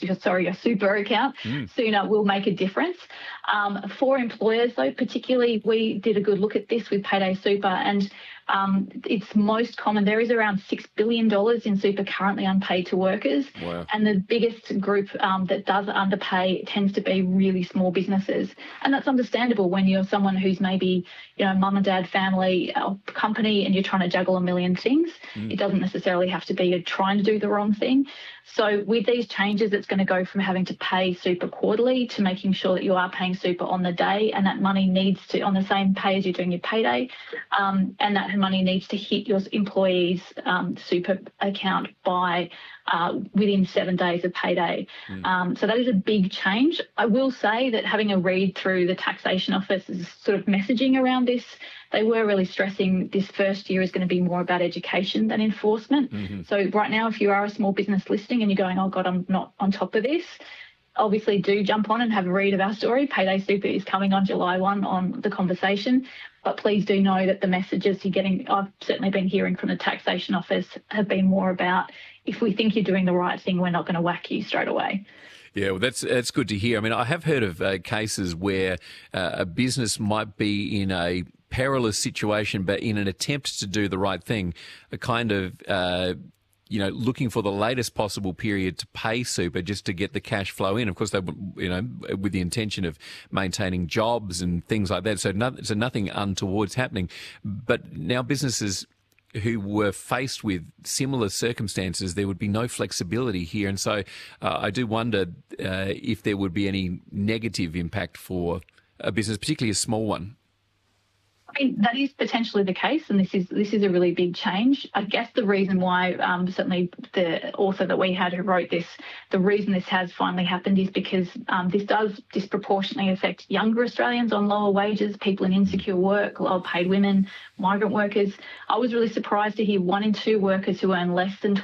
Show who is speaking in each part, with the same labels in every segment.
Speaker 1: your super account sooner will make a difference. For employers, though, particularly, we did a good look at this with Payday Super, and it's most common. There is around $6 billion in super currently unpaid to workers.
Speaker 2: Wow.
Speaker 1: And the biggest group that does underpay tends to be really small businesses. And that's understandable when you're someone who's maybe, mum and dad, family, company, and you're trying to juggle a million things. It doesn't necessarily have to be you're trying to do the wrong thing. So with these changes, it's going to go from having to pay super quarterly to making sure that you are paying super on the day, and that money needs to, on the same pay as you're doing your payday, and that money needs to hit your employee's super account by within 7 days of payday. So that is a big change. I will say that having a read through the taxation office's sort of messaging around this, they were really stressing this first year is going to be more about education than enforcement. So right now, if you are a small business listing and you're going, oh God, I'm not on top of this, obviously do jump on and have a read of our story. Payday Super is coming on July 1 on The Conversation. But please do know that the messages you're getting, I've certainly been hearing from the taxation office, have been more about, if we think you're doing the right thing, we're not going to whack you straight away.
Speaker 2: Yeah, well, that's good to hear. I mean, I have heard of cases where a business might be in a perilous situation, but in an attempt to do the right thing, a kind of looking for the latest possible period to pay super just to get the cash flow in. Of course, they, with the intention of maintaining jobs and things like that. So nothing untoward's happening. But now businesses who were faced with similar circumstances, there would be no flexibility here. And so I do wonder if there would be any negative impact for a business, particularly a small one.
Speaker 1: I mean, that is potentially the case, and this is a really big change. I guess the reason why, certainly the author that we had who wrote this, the reason this has finally happened is because this does disproportionately affect younger Australians on lower wages, people in insecure work, lower-paid women, migrant workers. I was really surprised to hear 1 in 2 workers who earn less than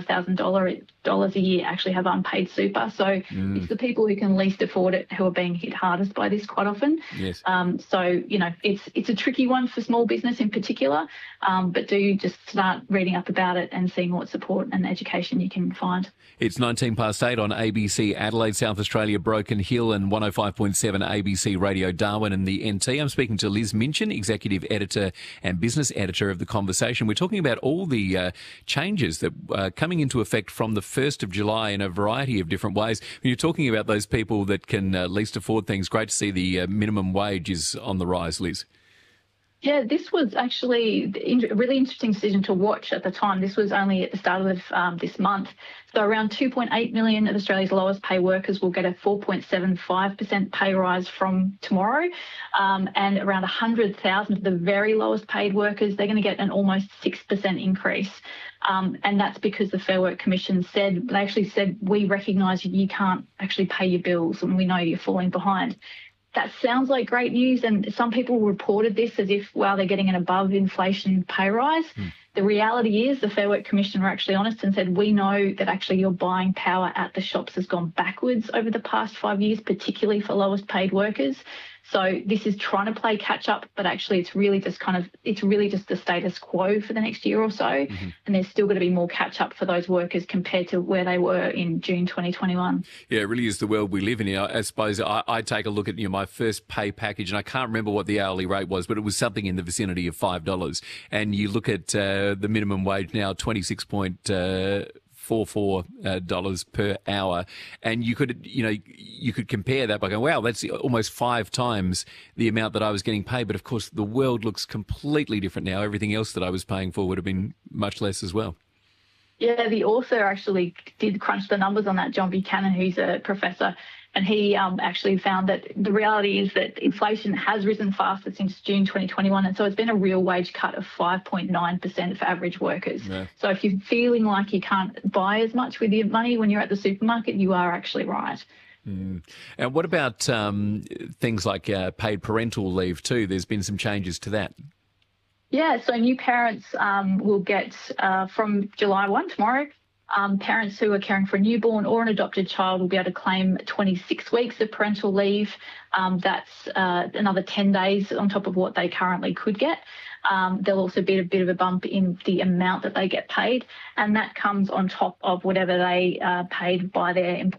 Speaker 1: $25,000 a year actually have unpaid super. So it's the people who can least afford it who are being hit hardest by this quite often.
Speaker 2: Yes.
Speaker 1: So, it's a tricky one for small business in particular, but do just start reading up about it and seeing what support and education you can find.
Speaker 2: It's 8:19 on ABC Adelaide, South Australia, Broken Hill, and 105.7 ABC Radio Darwin and the NT. I'm speaking to Liz Minchin, Executive Editor and Business Editor of The Conversation. We're talking about all the changes that are coming into effect from the 1st of July in a variety of different ways. When you're talking about those people that can least afford things, great to see the minimum wage is on the rise, Liz.
Speaker 1: Yeah, this was actually a really interesting decision to watch at the time. This was only at the start of this month. So around 2.8 million of Australia's lowest paid workers will get a 4.75% pay rise from tomorrow. And around 100,000 of the very lowest paid workers, they're going to get an almost 6% increase. And that's because the Fair Work Commission they said, we recognise you can't actually pay your bills and we know you're falling behind. That sounds like great news, and some people reported this as if, wow, they're getting an above-inflation pay rise. The reality is the Fair Work Commission were actually honest and said, we know that actually your buying power at the shops has gone backwards over the past 5 years, particularly for lowest paid workers. So this is trying to play catch up, but actually it's really just the status quo for the next year or so. And there's still going to be more catch up for those workers compared to where they were in June 2021.
Speaker 2: Yeah, it really is the world we live in. I suppose I take a look at my first pay package, and I can't remember what the hourly rate was, but it was something in the vicinity of $5. And you look at the minimum wage now, $26.44 per hour, and you could compare that by going, wow, that's almost 5 times the amount that I was getting paid. But of course, the world looks completely different now. Everything else that I was paying for would have been much less as well.
Speaker 1: Yeah, the author actually did crunch the numbers on that, John Buchanan, who's a professor, and he actually found that the reality is that inflation has risen faster since June 2021, and so it's been a real wage cut of 5.9% for average workers. Yeah. So if you're feeling like you can't buy as much with your money when you're at the supermarket, you are actually right.
Speaker 2: And what about things like paid parental leave too? There's been some changes to that.
Speaker 1: Yeah, so new parents will get, from July 1, tomorrow, parents who are caring for a newborn or an adopted child will be able to claim 26 weeks of parental leave. That's another 10 days on top of what they currently could get. There'll also be a bit of a bump in the amount that they get paid, and that comes on top of whatever they paid by their employer.